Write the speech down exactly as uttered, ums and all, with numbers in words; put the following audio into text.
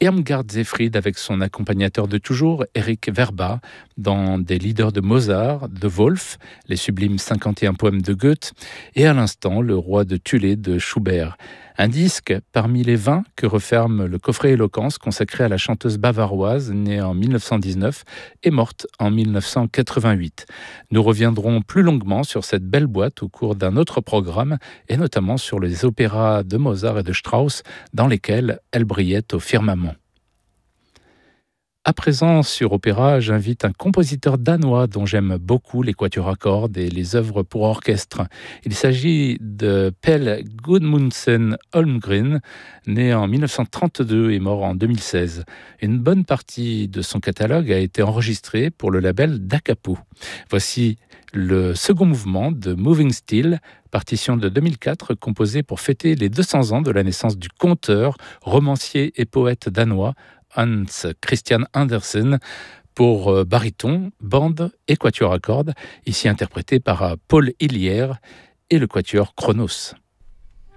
Irmgard Seyfried avec son accompagnateur de toujours, Eric Verba, dans des leaders de Mozart, de Wolf, les sublimes cinquante et un poèmes de Goethe, et à l'instant, le roi de Thulé de Schubert. Un disque parmi les vingt que referme le coffret Éloquence consacré à la chanteuse bavaroise née en mille neuf cent dix-neuf et morte en mille neuf cent quatre-vingt-huit. Nous reviendrons plus longuement sur cette belle boîte au cours d'un autre programme et notamment sur les opéras de Mozart et de Strauss dans lesquels elle brillait au firmament. À présent, sur Opéra, j'invite un compositeur danois dont j'aime beaucoup les quatuors à cordes et les œuvres pour orchestre. Il s'agit de Pelle Gudmundsen Holmgren, né en mille neuf cent trente-deux et mort en deux mille seize. Une bonne partie de son catalogue a été enregistrée pour le label Dacapo. Voici le second mouvement de Moving Still, partition de deux mille quatre, composée pour fêter les deux cents ans de la naissance du conteur, romancier et poète danois Hans Christian Andersen, pour baryton, bande et quatuor à cordes, ici interprété par Paul Hillier et le quatuor Chronos.